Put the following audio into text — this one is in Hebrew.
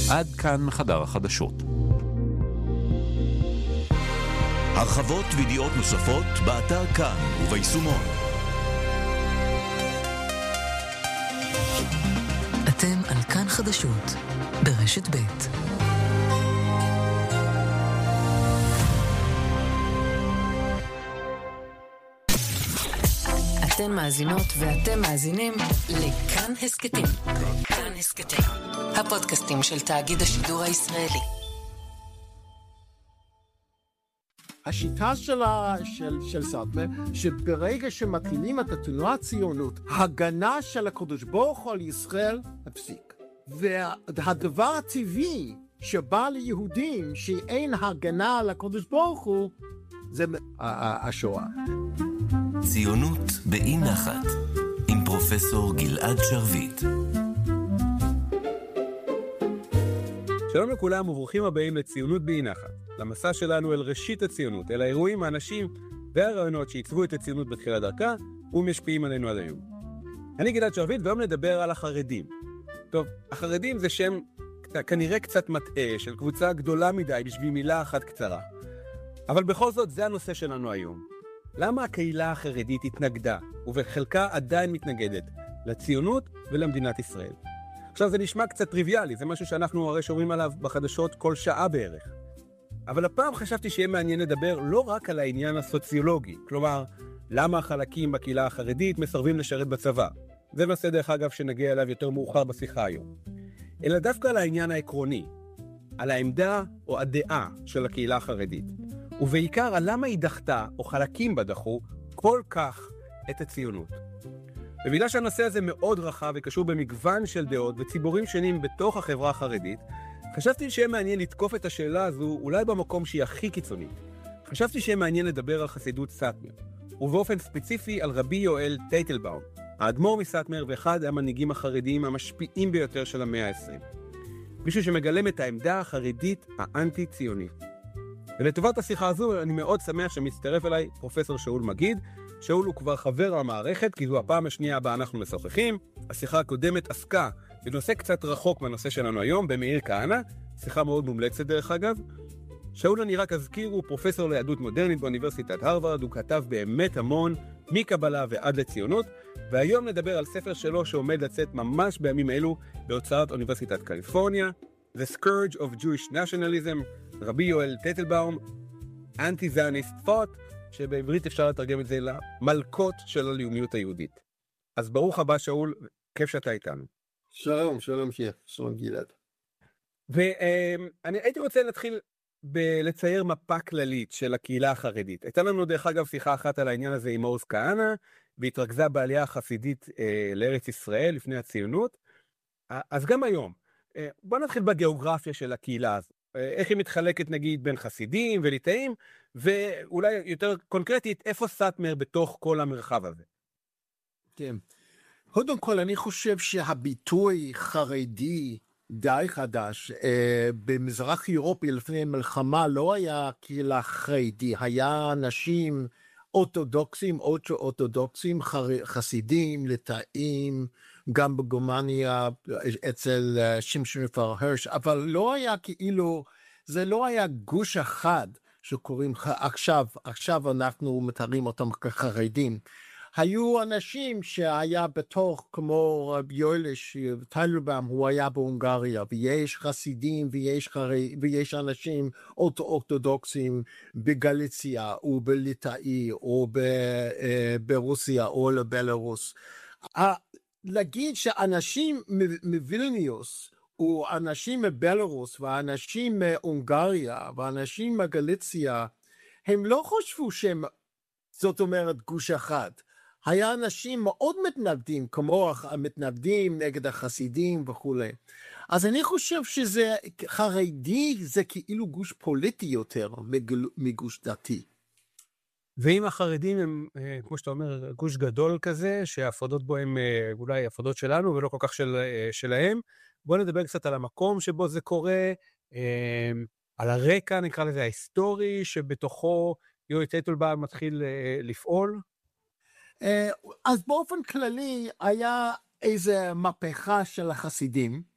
עד כאן חדר החדשות. הרחבות וידיעות נוספות באתר כאן וביישומון. אתם על כאן חדשות ברשת ב'. אתן מאזינות ואתם מאזינים לכאן הסקטים. כאן הסקטים, הפודקאסטים של תאגיד השידור הישראלי. השיטה של סאטמר, שברגע שמטילים את התנועה הציונות, הגנה של הקדוש ברוך הוא על ישראל, הפסיק. והדבר הטבעי שבא ליהודים שאין הגנה על הקדוש ברוך הוא, זה השואה. ציונות באי נחת, עם פרופסור גלעד שרביט. שלום לכולם וברוכים הבאים לציונות באי נחת, למסע שלנו אל ראשית הציונות, אל האירועים, האנשים והרעיונות שעיצבו את הציונות בתחילת דרכה ומשפיעים עלינו עד היום. אני גלעד שרביט והיום נדבר על החרדים. טוב, החרדים זה שם כנראה קצת מטעה של קבוצה גדולה מדי בשביל מילה אחת קצרה. אבל בכל זאת זה הנושא שלנו היום. למה הקהילה החרדית התנגדה, ובחלקה עדיין מתנגדת, לציונות ולמדינת ישראל? עכשיו זה נשמע קצת טריוויאלי, זה משהו שאנחנו הרי שומעים עליו בחדשות כל שעה בערך. אבל הפעם חשבתי שיהיה מעניין לדבר לא רק על העניין הסוציולוגי, כלומר, למה החלקים בקהילה החרדית מסרבים לשרת בצבא. זה נושא דרך אגב שנגיע אליו יותר מאוחר בשיחה היום. אלא דווקא על העניין העקרוני, על העמדה או הדעה של הקהילה החרדית. ובעיקר על למה היא דחתה, או חלקים בה דחו, כל כך את הציונות. ובגלל שהנושא הזה מאוד רחב וקשור במגוון של דעות וציבורים שונים בתוך החברה החרדית, חשבתי שיהיה מעניין לתקוף את השאלה הזו אולי במקום שהיא הכי קיצונית. חשבתי שיהיה מעניין לדבר על חסידות סאטמר, ובאופן ספציפי על רבי יואל טייטלבאום, האדמו"ר מסאטמר ואחד המנהיגים החרדיים המשפיעים ביותר של המאה ה-20. מישהו שמגלם את העמדה החרדית האנטי-ציונית. ולטובת השיחה הזו אני מאוד שמח שמצטרף אליי פרופסור שאול מגיד. שאול הוא כבר חבר המערכת, כי זו הפעם השנייה הבאה אנחנו משוחחים. השיחה הקודמת עסקה בנושא קצת רחוק מהנושא שלנו היום, במאיר כהנא, שיחה מאוד מומלצת דרך אגב. שאול אני רק אזכיר, הוא פרופסור ליהדות מודרנית באוניברסיטת הרווארד, הוא כתב באמת המון, מקבלה ועד לציונות, והיום נדבר על ספר שלו שעומד לצאת ממש בימים אלו בהוצאת אוניברסיטת קליפורניה, The Scourge of Jewish Nationalism, רבי יואל טייטלבאום, Anti-Zionist Thought, שבעברית אפשר לתרגם את זה למלכות של הלאומיות היהודית. אז ברוך הבא שאול, כיף שאתה איתנו. שלום, שלום שייח, שלום גלעד. ואני הייתי רוצה להתחיל לצייר מפה כללית של הקהילה החרדית. הייתה לנו דרך אגב שיחה אחת על העניין הזה עם מעוז כהנא, והתרכזה בעלייה החסידית לארץ ישראל לפני הציונות. אז גם היום, בוא נתחיל בגיאוגרפיה של הקהילה הזו. איך היא מתחלקת נגיד בין חסידים וליטאים, ואולי יותר קונקרטית, איפה סאטמר בתוך כל המרחב הזה? כן. קודם כל, אני חושב שהביטוי חרדי די חדש, במזרח אירופי לפני המלחמה לא היה קהילה חרדי, היה אנשים אורתודוקסים, אורתודוקסים, חסידים, ליטאים, גם בגרמניה אצל שמשון פרהרש, אבל לא היה כאילו, זה לא היה גוש אחד שקוראים עכשיו אנחנו מתארים אותם כחרדים. היו אנשים שהיה בתוך, כמו רבי יואל טייטלבאום, הוא היה בהונגריה, ויש חסידים ויש אנשים אורתודוקסים בגליציה או בליטאי או ברוסיה או בבלרוס. להגיד שאנשים מווילניוס או אנשים מבלרוס ואנשים מהונגריה ואנשים מגליציה, הם לא חשבו שהם, זאת אומרת, גוש אחד. היה אנשים מאוד מתנגדים, כמו המתנגדים נגד החסידים וכו'. אז אני חושב שזה חרדי, זה כאילו גוש פוליטי יותר מגוש דתי. ואם החרדים הם, כמו שאתה אומר, גוש גדול כזה, שההפרדות בו הם אולי הפרדות שלנו ולא כל כך שלהם, בואו נדבר קצת על המקום שבו זה קורה, על הרקע, נקרא לזה ההיסטורי, שבתוכו יואל טייטלבאום מתחיל לפעול. אז באופן כללי היה איזה מהפכה של החסידים,